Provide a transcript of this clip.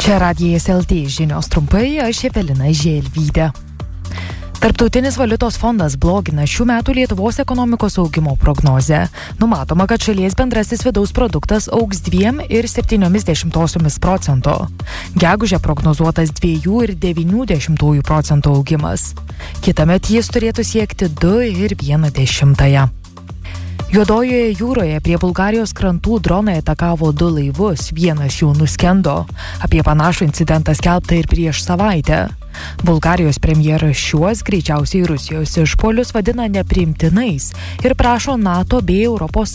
Čia Radijas LT žinios trumpai, aš Evelina Želvytė. Tarptautinis valiutos fondas blogina šių metų Lietuvos ekonomikos augimo prognozę. Numatoma, kad šalies bendrasis vidaus produktas augs 2,7%. Gegužę prognozuotas 2,9% augimas. Kitąmet jis turėtų siekti 2,1%. Juodojoje jūroje prie Bulgarijos krantų dronai atakavo 2 laivus, vienas jų nuskendo. Apie panašų incidentą skelbta ir prieš savaitę. Bulgarijos premjeras šiuos greičiausiai Rusijos išpuolius vadina nepriimtinais ir prašo NATO bei ES